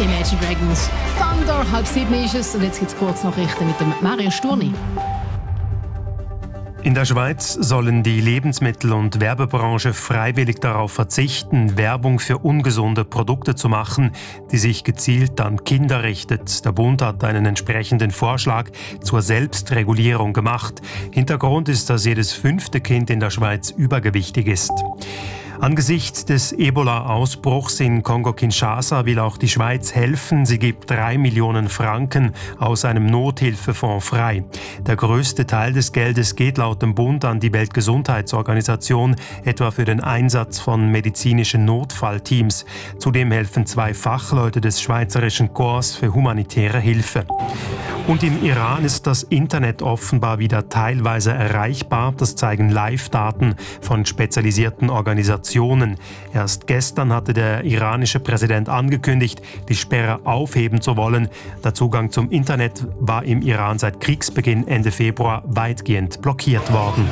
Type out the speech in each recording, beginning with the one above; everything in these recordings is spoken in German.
Imagine Dragons, Thunder, 6:30 ist es. Und jetzt gibt es Kurznachrichten mit dem Mario Sturni. In der Schweiz sollen die Lebensmittel- und Werbebranche freiwillig darauf verzichten, Werbung für ungesunde Produkte zu machen, die sich gezielt an Kinder richtet. Der Bund hat einen entsprechenden Vorschlag zur Selbstregulierung gemacht. Hintergrund ist, dass jedes 5. Kind in der Schweiz übergewichtig ist. Angesichts des Ebola-Ausbruchs in Kongo-Kinshasa will auch die Schweiz helfen. Sie gibt 3 Millionen Franken aus einem Nothilfefonds frei. Der größte Teil des Geldes geht laut dem Bund an die Weltgesundheitsorganisation, etwa für den Einsatz von medizinischen Notfallteams. Zudem helfen 2 Fachleute des Schweizerischen Korps für humanitäre Hilfe. Und im Iran ist das Internet offenbar wieder teilweise erreichbar. Das zeigen Live-Daten von spezialisierten Organisationen. Erst gestern hatte der iranische Präsident angekündigt, die Sperre aufheben zu wollen. Der Zugang zum Internet war im Iran seit Kriegsbeginn Ende Februar weitgehend blockiert worden.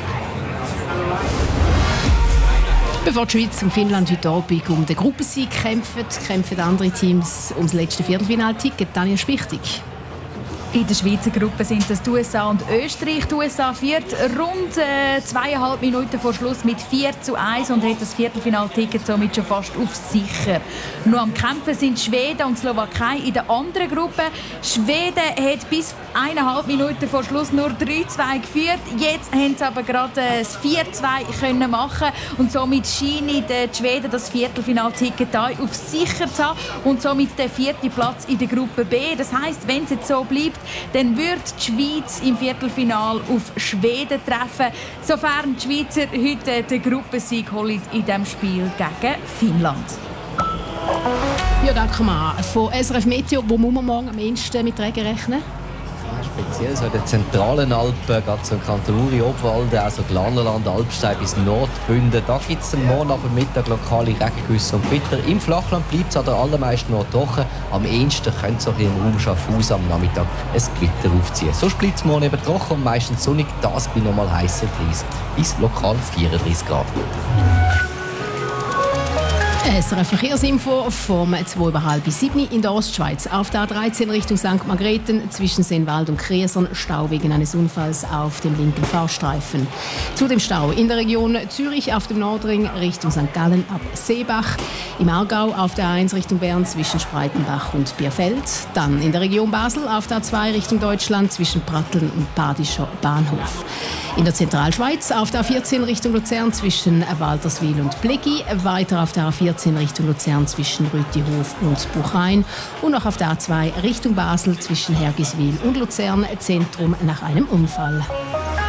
Bevor die Schweiz und Finnland heute Abend um den Gruppensieg kämpfen andere Teams ums letzte Viertelfinalticket. Daniel Spichtig. In der Schweizer Gruppe sind es die USA und Österreich. Die USA führt rund 2,5 Minuten vor Schluss mit 4:1 und hat das Viertelfinalticket somit schon fast auf sicher. Nur am Kämpfen sind Schweden und Slowakei in der anderen Gruppe. Schweden hat bis 1,5 Minuten vor Schluss nur 3:2 geführt. Jetzt haben sie aber gerade das 4:2 können machen und somit scheinen die Schweden das Viertelfinalticket auf sicher zu haben und somit den 4. Platz in der Gruppe B. Das heisst, wenn es jetzt so bleibt, dann wird die Schweiz im Viertelfinal auf Schweden treffen, sofern die Schweizer heute den Gruppensieg holen in diesem Spiel gegen Finnland. Ja, danke mal. Von SRF Meteo, wo muss man morgen am ehesten mit Regen rechnen? Speziell so in den zentralen Alpen, gerade so in Kanton Uri, Obwalden, also Glanerland, Alpstein bis Nordbünden. Da gibt es morgen aber Mittag lokale Regengüsse und Gewitter. Im Flachland bleibt es an der allermeisten noch trocken. Am ehesten könnte so im Raum Schaffhausen am Nachmittag ein Gewitter aufziehen. Sonst bleibt es morgen eben trocken und meistens sonnig, das bei normal heißer 30 bis lokal 34 Grad. SRF Verkehrsinfo vom 6:30 in der Ostschweiz. Auf der A13 Richtung St. Margrethen zwischen Sennwald und Kriesern Stau wegen eines Unfalls auf dem linken Fahrstreifen. Zu dem Stau in der Region Zürich auf dem Nordring Richtung St. Gallen ab Seebach. Im Aargau auf der A1 Richtung Bern zwischen Spreitenbach und Bierfeld. Dann in der Region Basel auf der A2 Richtung Deutschland zwischen Pratteln und Badischer Bahnhof. In der Zentralschweiz auf der A14 Richtung Luzern zwischen Walterswil und Plegi. Weiter auf der A14 Richtung Luzern zwischen Rütihof und Buchheim. Und noch auf der A2 Richtung Basel zwischen Hergiswil und Luzern Zentrum nach einem Unfall.